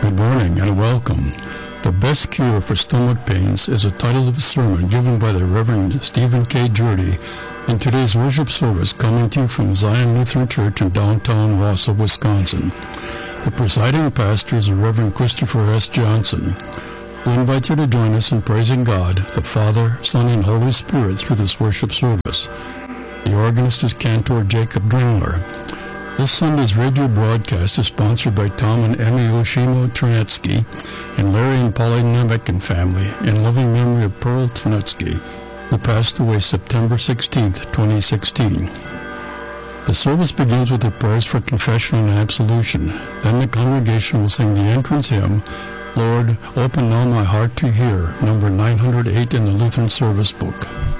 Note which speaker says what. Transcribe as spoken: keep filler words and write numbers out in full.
Speaker 1: Good morning and welcome. The Best Cure for Stomach Pains is the title of a sermon given by the Reverend Stephen K. Jurdy in today's worship service coming to you from Zion Lutheran Church in downtown Wausau, Wisconsin. The presiding pastor is the Reverend Christopher S. Johnson. We invite you to join us in praising God, the Father, Son, and Holy Spirit through this worship service. The organist is Cantor Jacob Dringler. This Sunday's radio broadcast is sponsored by Tom and Emmy Oshimo Ternetsky and Larry and Polly Nemec family in loving memory of Pearl Ternetsky, who passed away September sixteenth, twenty sixteen. The service begins with the prayers for confession and absolution. Then the congregation will sing the entrance hymn, Lord, Open Now My Heart to Hear, number nine hundred eight in the Lutheran Service Book.